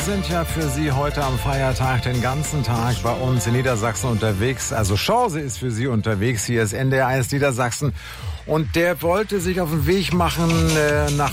sind ja für Sie heute am Feiertag den ganzen Tag bei uns in Niedersachsen unterwegs. Also Chance ist für Sie unterwegs. Hier ist NDR 1 Niedersachsen. Und der wollte sich auf den Weg machen nach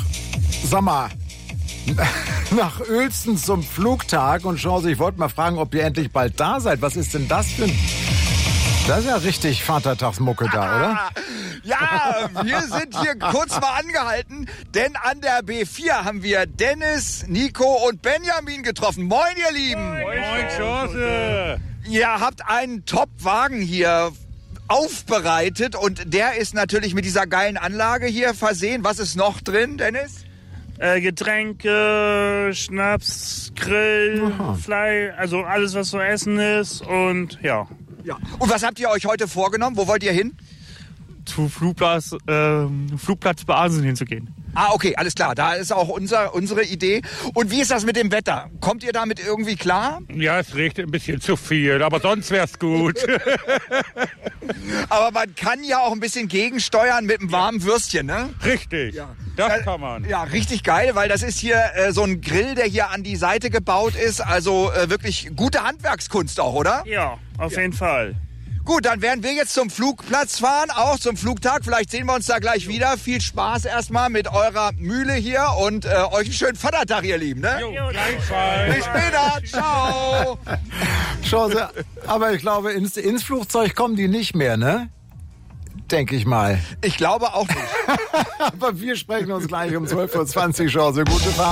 Uelzen zum Flugtag. Und Chance, ich wollte mal fragen, ob ihr endlich bald da seid. Was ist denn das für ein... Das ist ja richtig Vatertagsmucke da, oder? Ja, wir sind hier kurz mal angehalten, denn an der B4 haben wir Dennis, Nico und Benjamin getroffen. Moin, ihr Lieben! Moin, Chance! Ihr habt einen Top-Wagen hier aufbereitet und der ist natürlich mit dieser geilen Anlage hier versehen. Was ist noch drin, Dennis? Getränke, Schnaps, Grill, Fleisch, also alles, was zu essen ist und ja. Ja. Und was habt ihr euch heute vorgenommen? Wo wollt ihr hin? Zu Flugplatz Basen hinzugehen. Ah, okay, alles klar. Da ist auch unsere Idee. Und wie ist das mit dem Wetter? Kommt ihr damit irgendwie klar? Ja, es regnet ein bisschen zu viel, aber sonst wär's gut. Aber man kann ja auch ein bisschen gegensteuern mit einem warmen Würstchen, ne? Richtig, ja. Das kann man. Ja, richtig geil, weil das ist hier so ein Grill, der hier an die Seite gebaut ist. Also wirklich gute Handwerkskunst auch, oder? Ja, auf jeden Fall. Gut, dann werden wir jetzt zum Flugplatz fahren, auch zum Flugtag. Vielleicht sehen wir uns da gleich wieder. Viel Spaß erstmal mit eurer Mühle hier und euch einen schönen Vatertag, ihr Lieben. Ne? Jo, gleichfalls. Bis später. Ciao. Chance, aber ich glaube, ins Flugzeug kommen die nicht mehr, ne? Denke ich mal. Ich glaube auch nicht. Aber wir sprechen uns gleich um 12:20 Uhr. Chance, gute Fahrt.